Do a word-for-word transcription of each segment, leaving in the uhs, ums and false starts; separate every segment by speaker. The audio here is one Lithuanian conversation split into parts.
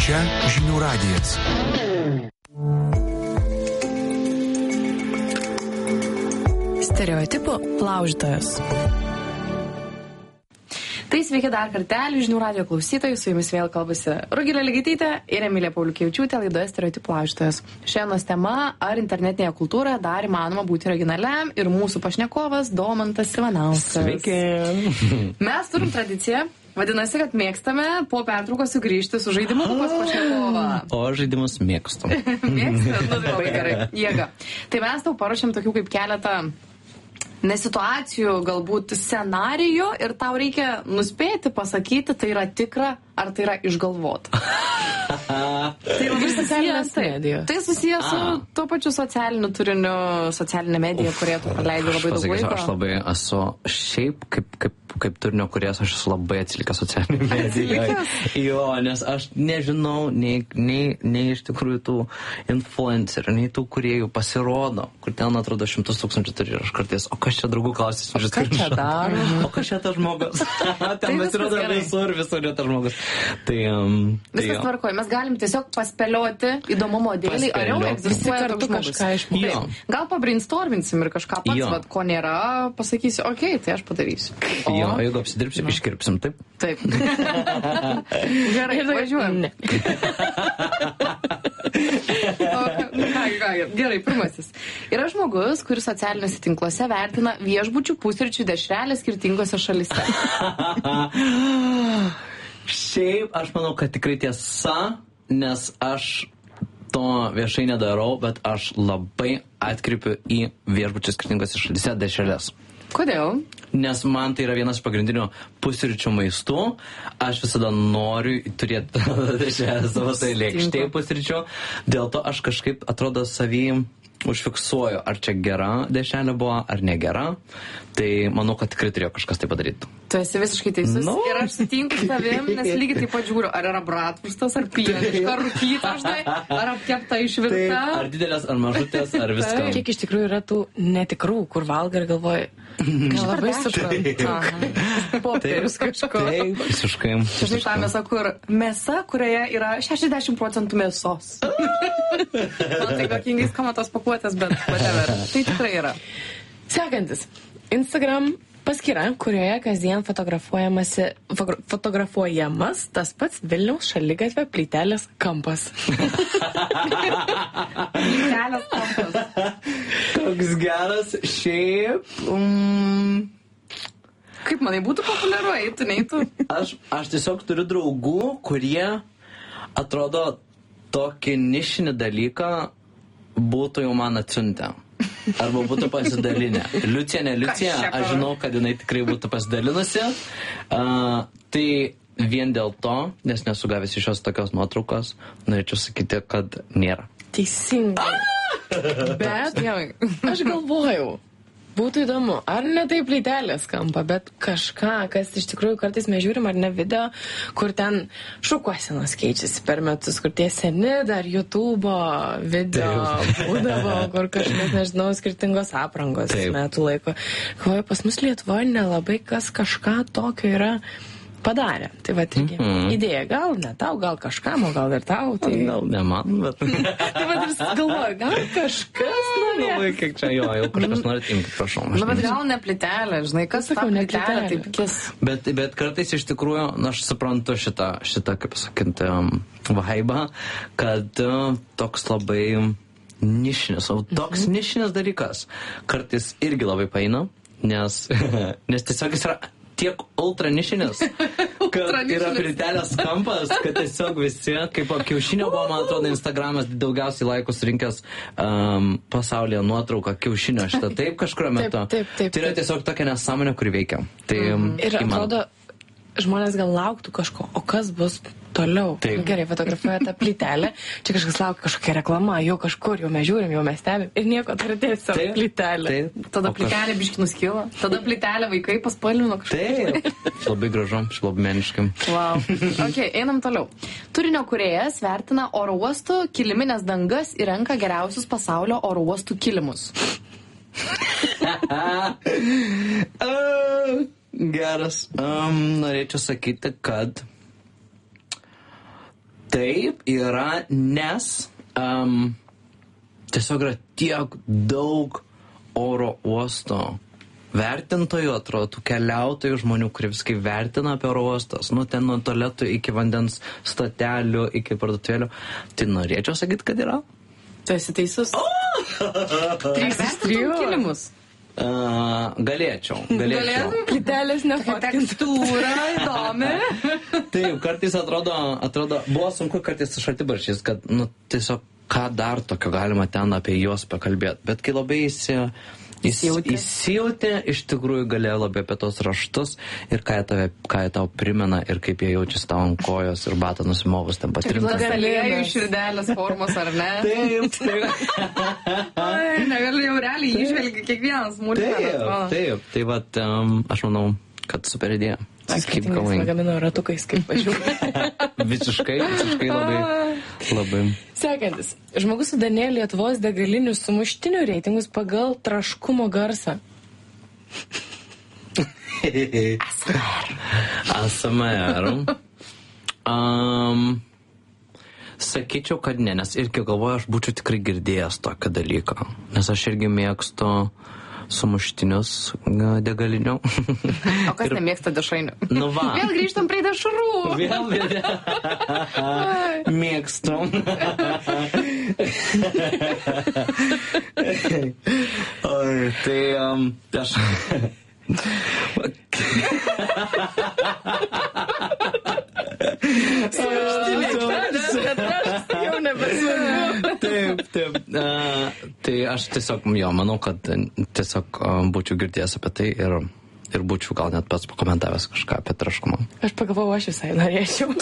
Speaker 1: Čia Žinių radijas.
Speaker 2: Stereotipų laužytojas. Tai sveiki dar kartelį, Žinių radijo klausytojai, su jumis vėl kalbasi Rugilė Ligaitytė ir Emilija Pauliukevičiūtė laidoje Stereotipų laužytojas. Šiandienos tema, ar internetinėje kultūroje dar įmanoma būti originaliam, ir mūsų pašnekovas Domantas Ivanauskas.
Speaker 3: Sveiki.
Speaker 2: Mes turim tradiciją, vadinasi, kad mėgstame po pertraukos sugrįžti su žaidimu pas pašnekovą.
Speaker 3: O žaidimus mėgstu.
Speaker 2: Mėgstu? Nu, labai gerai. Jėga. Tai mes tau paruošėm tokių kaip keletą nesituacijų, galbūt scenarijų, ir tau reikia nuspėti, pasakyti, tai yra tikra, ar tai yra išgalvota. Tai labai susijęs, tai, tai susijęs su tuo pačiu socialiniu turiniu, socialinė medija, kurie tu praleidai labai daug laiko.
Speaker 3: Aš labai esu šiaip, kaip, kaip, kaip turinio kuriejas, aš esu labai atsilikęs socialinį mediją. Jo, nes aš nežinau nei, nei, nei iš tikrųjų tų influencerių, nei tų kuriejų pasirodo, kur ten atrodo šimtus tūkstančių turi, ir aš kartais, o kas čia draugų klausys,
Speaker 2: o kas čia dar?
Speaker 3: O kas čia tas žmogus? Ten pasirodo visur, visur yra tas žmogus. Tai, um, tai
Speaker 2: viskas tvarkoja, mes galim tiesiog paspėlioti įdomumo dėlį, ar jau egzistuoja toks žmogus. Tai, gal pabrainstorminsim ir kažką pats, vat, ko nėra, pasakysiu, okei, okay, tai aš padarysiu. O?
Speaker 3: Jo, jeigu apsidirbsim, iškirpsim, taip?
Speaker 2: Taip. Gerai, važiuojam. O, ką, ką, gerai, pirmasis. Yra žmogus, kuris socialiniuose tinkluose vertina viešbučių pusryčių dešrelę skirtingose šalyse.
Speaker 3: Šiaip aš manau, kad tikrai tiesa, nes aš to viešai nedarau, bet aš labai atkreipiu į viešbučius skirtingose šalyse dešreles.
Speaker 2: Kodėl?
Speaker 3: Nes man tai yra vienas pagrindinių pusryčių maistų. Aš visada noriu turėti dešrelę savo tai lėkštėje pusryčių. Dėl to aš kažkaip atrodo savim užfiksuoju, ar čia gera dešrelė buvo, ar negera. Tai manau, kad tikrai turėjo kažkas tai padaryti.
Speaker 2: Tu esi visiškai teisus. No. Ir aš sutinku su tavim, nes lygiai taip pat žiūriu, ar yra bratwurstas, ar pieniška, rūkyta, žinai, ar apkepta išvirta.
Speaker 3: Ar didelės, ar mažutės, ar viską.
Speaker 4: Kiek iš tikrųjų yra tų netikrų, kur valgai ir galvoji, gal labai suprantu. Popierius kažko.
Speaker 3: Taip, visiškai.
Speaker 2: Žinai, ta mėsa, kur mėsa, kurioje yra šešiasdešimt procentų mėsos. Man tai jokingai skamba tos pakuotės, bet whatever. Tai tikrai yra.
Speaker 4: Sekantis. Instagram paskyra, kurioje kasdien fotografuojamasi, fotografuojamas tas pats Vilniaus šaligatvio plytelės kampas.
Speaker 2: Plytelės kampas.
Speaker 3: Koks geras šiaip. Um...
Speaker 2: Kaip manai, būtų populiaru, eitų, neįtų?
Speaker 3: Aš, aš tiesiog turiu draugų, kurie atrodo tokį nišinį dalyką būtų jau man atsiuntę. Arba būtų pasidalinę. Liucija, ne Liucija, aš žinau, kad jinai tikrai būtų pasidalinusi. Uh, tai vien dėl to, nes nesu gavęs iš jos tokios nuotraukos, norėčiau sakyti, kad nėra.
Speaker 4: Teisingai. Bet aš galvojau, būtų įdomu, ar ne taip plytelės kampa, bet kažką, kas iš tikrųjų kartais mes žiūrim, ar ne video, kur ten šukuosenos keičiasi per metus, kur tie seni dar YouTube'o video būdavo, kur kažkas, nežinau, skirtingos aprangos Taip. metų laiko. Galvoju, pas mus Lietuvoje nelabai kas kažką tokio yra padarė. Tai va, irgi mm-hmm. idėja, gal ne tau, gal kažkam, o gal ir tau. Tai
Speaker 3: gal ne man, bet...
Speaker 4: tai va, ir galvoju, gal kažkas norės.
Speaker 3: Labai, kiek čia jo, jau kažkas nori imti, prašau.
Speaker 2: Na, bet gal ne plytelė, žinai, kas sakau, ne plytelė, taip kis.
Speaker 3: Bet, bet kartais iš tikrųjų, na, aš suprantu šitą, šitą kaip sakyti, um, vaibą, kad uh, toks labai nišinis, o toks mm-hmm. nišinis dalykas kartais irgi labai paina, nes, nes tiesiog jis yra tiek ultra nišinis, kad yra plytelės kampas, kad tiesiog visi, kaip kiaušinio buvo, man atrodo, Instagramas daugiausiai laikų surinkęs um, pasaulyje nuotrauką kiaušinio šitą, taip kažkurio metu.
Speaker 4: Taip, taip, taip,
Speaker 3: tai yra tiesiog tokia nesąmonė, kuri veikia. Tai,
Speaker 4: mm. Ir atrodo, žmonės gal lauktų kažko, o kas bus toliau?
Speaker 3: Taip.
Speaker 4: Gerai, fotografuoja tą plytelę, čia kažkas laukia kažkokia reklama, jau kažkur, jau mes žiūrim, jau mes stebim ir nieko, tai tiesiog
Speaker 3: Taip.
Speaker 4: plytelė.
Speaker 3: Taip.
Speaker 2: Tada plytelė biški nuskilo, tada plytelė vaikai paspalvino kažką.
Speaker 3: Taip, labai gražu, labai meniškai.
Speaker 2: Wow. Ok, einam toliau. Turinio kūrėjas vertina oro uostų kiliminės dangas ir renka geriausius pasaulio oro uostų kilimus.
Speaker 3: uh. Geras. Um, norėčiau sakyti, kad Taip yra, nes um, tiesiog yra tiek daug oro uosto vertintojų, atrodo, tų keliautojų žmonių, kurie viskai vertina apie oro uostas, nu ten nuo tualetų iki vandens stotelių, iki parduotuvėlių. Tai norėčiau sakyti, kad yra.
Speaker 4: Tu esi teisus?
Speaker 2: Trys iš trijų kilimus.
Speaker 3: Uh, galėčiau, galėčiau.
Speaker 4: Plytelės nefotkins.
Speaker 2: Tekstūra įdomi.
Speaker 3: Taip, kartais atrodo, atrodo, buvo sunku kartais su šaltibarščiais, kad, nu, tiesiog, ką dar tokio galima ten apie juos pakalbėti. Bet kai labai įsi...
Speaker 4: Įsijautė.
Speaker 3: Įsijautė, iš tikrųjų galėjo labai apie tos raštus ir ką jie, tave, ką jie tau primena ir kaip jie jaučiasi tau ant kojos ir batą nusimovus ten patrinta.
Speaker 2: Galėjau iš širdelės formos, ar ne?
Speaker 3: Taip, taip.
Speaker 2: Ai, negaliu jau realiai išvelgi kiekvienas smulkmenas.
Speaker 3: Taip, taip. Tai vat, um, aš manau, kad super idėja. Keep going.
Speaker 4: Lagamino ratukais, kaip važiuoju.
Speaker 3: Visiškai, visiškai labai, labai.
Speaker 4: Sekantis. Žmogus sudanė Lietuvos degalinių sumuštinių reitingus pagal traškumo garsą.
Speaker 3: A S M R. Um, sakyčiau, kad ne, nes irgi galvoju, aš būčiau tikrai girdėjęs tokį dalyką. Nes aš irgi mėgstu sumuštinius degalinių.
Speaker 2: O kas
Speaker 3: ir...
Speaker 2: nemėgsta dešrainių?
Speaker 3: Nu va.
Speaker 2: Vėl grįžtam prie dešrų.
Speaker 3: Vėl, vėl. Mėgstam. Oi, tai um, aš...
Speaker 4: Jau nebesvarbu.
Speaker 3: Taip, taip. Uh, tai aš tiesiog, jo, manau, kad tiesiog uh, būčiau girdėjęs apie tai ir, ir būčiau gal net pats pakomentavęs kažką apie traškumą.
Speaker 4: Aš pagalvojau, aš visai norėčiau.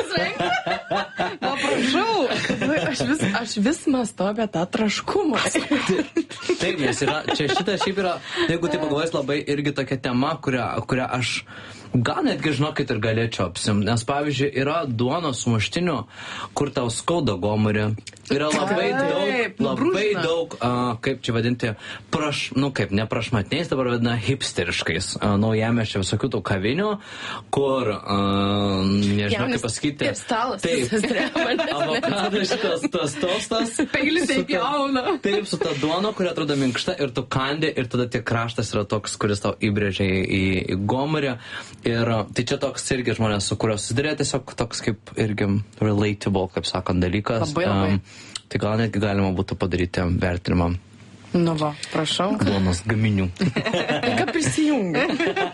Speaker 2: O, prašau.
Speaker 4: Aš vis, aš vis mąstau apie tą traškumą.
Speaker 3: Taip, nes yra, čia šita šiaip yra, jeigu tai pagalvojus, labai irgi tokia tema, kurią, kurią aš gal netgi žinokit ir galėčiau apsimti, nes pavyzdžiui yra duonos sumuštinių, kur tau skauda gomurį. Yra labai
Speaker 2: Taip,
Speaker 3: daug, labai
Speaker 2: nubrūžina.
Speaker 3: daug, uh, kaip čia vadinti, praš, nu kaip, ne prašmatniais, dabar vadina hipsteriškais. Uh, Naujamiesčio visokių tų kavinių, kur, uh, nežinau
Speaker 4: Jaunas
Speaker 3: kaip pasakyti.
Speaker 4: ir stalas
Speaker 3: Taip,
Speaker 4: visas dreba.
Speaker 3: avokado šitas, tas tostas.
Speaker 2: Peilis
Speaker 3: su
Speaker 2: taip
Speaker 3: ta-
Speaker 2: jauna.
Speaker 3: Taip, su ta duona, kuri atrodo minkšta ir tu kandi ir tada tik kraštas yra toks, kuris tau įbrėžia į, į, į gomurį. Ir tai čia toks irgi žmonės, su kurios susidurė, tiesiog toks kaip irgi relatable, kaip sakant, dalykas.
Speaker 2: Labai, labai.
Speaker 3: Um, tai gal netgi galima būtų padaryti vertinimą
Speaker 2: Nu va, prašau.
Speaker 3: duonos gaminių.
Speaker 4: Tai ką prisijungi?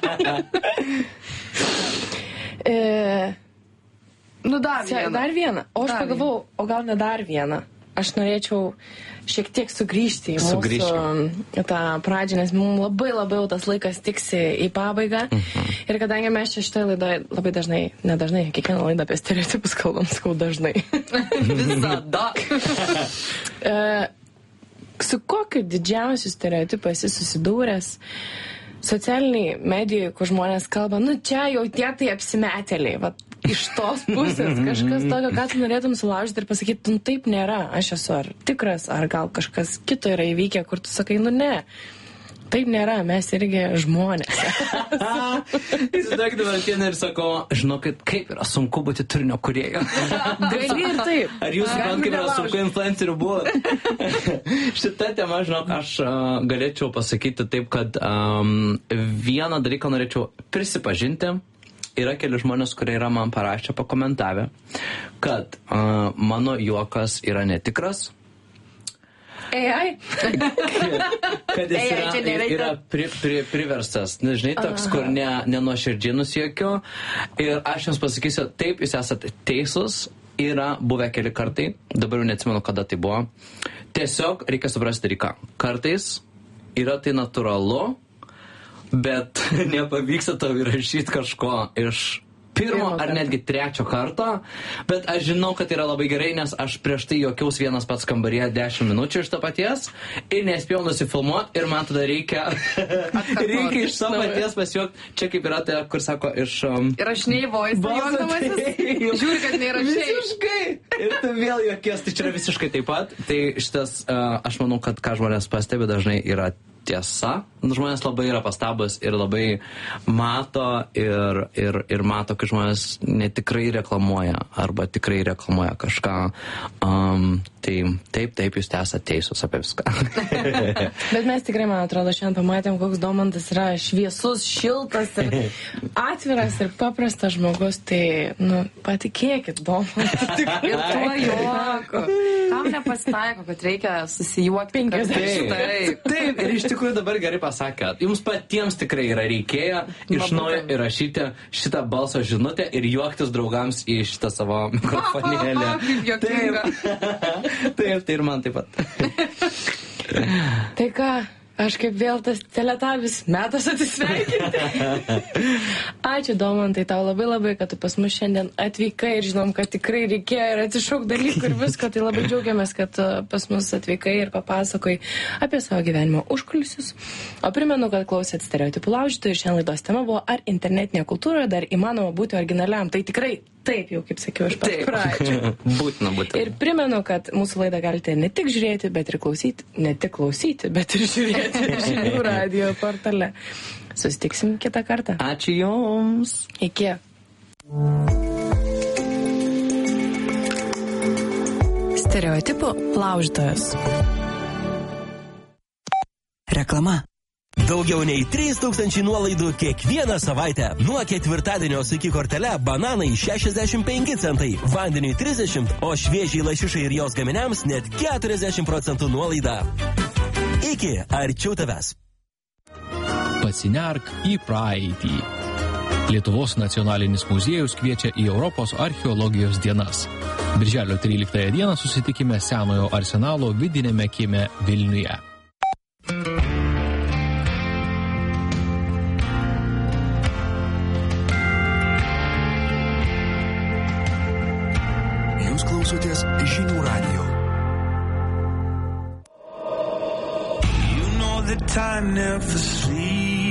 Speaker 4: e,
Speaker 2: Nu dar
Speaker 4: čia,
Speaker 2: vieną.
Speaker 4: dar vieną. O aš
Speaker 2: Dar
Speaker 4: pagalvojau, o gal ne dar vieną. Aš norėčiau šiek tiek sugrįžti į mūsų tą pradžią, nes mums labai labai jau tas laikas tiksi į pabaigą.
Speaker 3: Mhm.
Speaker 4: Ir kadangi mes čia šitoje laidoje labai dažnai, nedažnai, kiekvieną laidą apie stereotipus kalbam, skau dažnai.
Speaker 2: Visada.
Speaker 4: e, su kokiu didžiausiu stereotipu esi susidūręs socialiniai medijai, kur žmonės kalba, nu čia jau tie tai apsimetėliai, va, iš tos pusės kažkas tokio, ką tu norėtum sulaužyti ir pasakyti, nu taip nėra, aš esu ar tikras, ar gal kažkas kito yra įvykę, kur tu sakai, nu ne, taip nėra, mes irgi žmonės.
Speaker 3: Įsivaizduok dabar ateina ir sako, žinokit, kaip yra sunku būti turinio kūrėju.
Speaker 4: Gali ir taip.
Speaker 3: Ar jūs suprantate, kaip yra sunku influencerių būti? Šitą temą, žinok, aš uh, galėčiau pasakyti taip, kad um, vieną dalyką norėčiau prisipažinti. Yra keli žmonės, kurie yra man parašę, pakomentavę, kad uh, mano juokas yra netikras.
Speaker 4: A I?
Speaker 3: Kad jis
Speaker 4: Ei,
Speaker 3: yra,
Speaker 4: čia nereikia.
Speaker 3: yra pri, pri, priverstas, žinai, toks, kur ne, nenuoširdžiai nusijuokiu. Ir aš jums pasakysiu, taip, jūs esate teisūs, yra buvę keli kartai, dabar jau neatsimenu, kada tai buvo. Tiesiog reikia suprasti dalyką. Kartais yra tai natūralu, bet nepavyksta tau įrašyti kažko iš pirmo ar netgi trečio karto, bet aš žinau, kad yra labai gerai, nes aš prieš tai juokiaus vienas pats kambaryje dešimt minučių iš to paties ir nespėjau nusifilmuoti ir man tada reikia reikia iš to paties pasijuokti. Čia kaip yra tai, kur sako iš... Um,
Speaker 2: Įrašinėjai voice, juokdamasis. Žiūri, kad neįrašėjai.
Speaker 3: Visiškai. Ir tu vėl juokies, tai čia yra visiškai taip pat. Tai šitas, uh, aš manau, kad ką žmonės pastebi dažnai yra tiesa. žmonės labai yra pastabus ir labai mato ir, ir, ir mato, kad žmonės netikrai reklamuoja arba tikrai reklamuoja kažką. Um, tai taip, taip, jūs esate teisūs apie viską.
Speaker 4: Bet mes tikrai, man atrodo, šiandien pamatėm, koks Domantas yra šviesus, šiltas ir atviras ir paprastas žmogus. Tai, nu, patikėkit, Domantas.
Speaker 2: Ir tuo juoku. Kam nepasitaiko, kad reikia susijuokti.
Speaker 4: penkiasdešimt.
Speaker 3: Taip, taip, ir iš tikrųjų dabar gerai pasakėt. Jums patiems tikrai yra reikėjo iš naujo įrašyti šitą balso žinutę ir juoktis draugams į šitą savo mikrofonėlį.
Speaker 2: Kaip juokinga.
Speaker 3: Taip, tai ir man taip pat.
Speaker 4: Tai ką, aš kaip vėl tas teletabis metas atsisveikinti. Ačiū, Domantai, tau labai labai, kad tu pas mus šiandien atvykai ir žinom, kad tikrai reikėjo ir atsišauk dalykų ir visko. Tai labai džiaugiamės, kad pas mus atvykai ir papasakai apie savo gyvenimo užkulisius. O primenu, kad klausėt Stereotipų laužytojų ir šiandien laidos tema buvo, ar internetinė kultūra dar įmanoma būti originaliam. Tai tikrai taip, jau kaip sakiau, aš pat pradžiu.
Speaker 3: Būtina, būtina.
Speaker 4: Ir primenu, kad mūsų laidą galite ne tik žiūrėti, bet ir klausyti, ne tik klausyti, bet ir žiūrėti Žinių radijo portale. Susitiksim kitą kartą.
Speaker 3: Ačiū Jums.
Speaker 4: Iki.
Speaker 1: Stereotipų laužytojas. Reklama.
Speaker 5: Daugiau nei trys tūkstančiai nuolaidų kiekvieną savaitę. Nuo ketvirtadienio iki kortele bananai šešiasdešimt penki centai, vandeniui trisdešimt, o šviežiai lašišai ir jos gaminiams net keturiasdešimt procentų nuolaida. Iki arčiau tavęs.
Speaker 6: Pasinerk į praeitį. Lietuvos nacionalinis muziejus kviečia į Europos archeologijos dienas. Birželio tryliktąją dieną susitikime Senojo arsenalo vidinėme kieme Vilniuje.
Speaker 7: Jūs klausotės Žinių radijo. You know that time never sleeps.